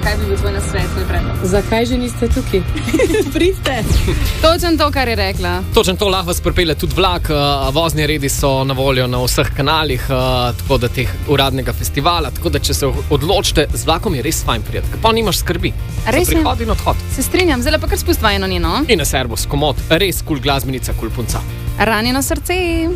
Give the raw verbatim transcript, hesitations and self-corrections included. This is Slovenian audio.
kaj bi bil tvoj nasvet, tvoj predlog? Zakaj že niste tukaj? Pridite. Točno to, kar je rekla. Točno to lahko vas pripelje tudi vlak, vozni redi so na voljo na vseh kanalih, tako da teh uradnega festivala, tako da če se odločite, z vlakom je res fajn prijeti, pa nimaš skrbi. Res je? Prihod in odhod. Se strinjam, zdaj pa kar spustva eno njeno. In na servus, komod, res kul cool glasbenica, kul cool punca. Ranjeno srce.